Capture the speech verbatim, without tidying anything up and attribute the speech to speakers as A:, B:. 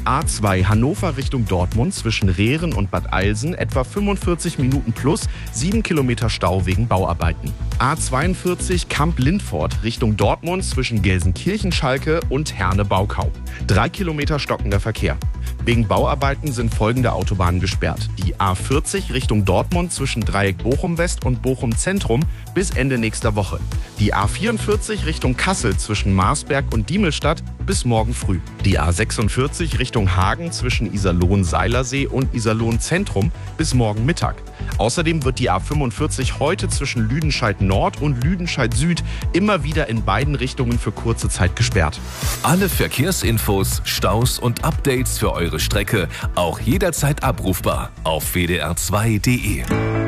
A: A zwei Hannover Richtung Dortmund zwischen Rehren und Bad Eilsen etwa fünfundvierzig Minuten plus sieben Kilometer Stau wegen Bauarbeiten. A zweiundvierzig Kamp-Lindfort Richtung Dortmund zwischen Gelsenkirchen-Schalke und Herne-Baukau. Drei Kilometer stockender Verkehr. Wegen Bauarbeiten sind folgende Autobahnen gesperrt. Die A vierzig Richtung Dortmund zwischen Dreieck Bochum-West und Bochum-Zentrum bis Ende nächster Woche. Die A vierundvierzig Richtung Kassel zwischen Marsberg und Diemelstadt bis morgen früh. Die A sechsundvierzig Richtung Hagen zwischen Iserlohn-Seilersee und Iserlohn-Zentrum bis morgen Mittag. Außerdem wird die A fünfundvierzig heute zwischen Lüdenscheid-Nord und Lüdenscheid-Süd immer wieder in beiden Richtungen für kurze Zeit gesperrt.
B: Alle Verkehrsinfos, Staus und Updates für eure Strecke auch jederzeit abrufbar auf w d r zwei punkt d e.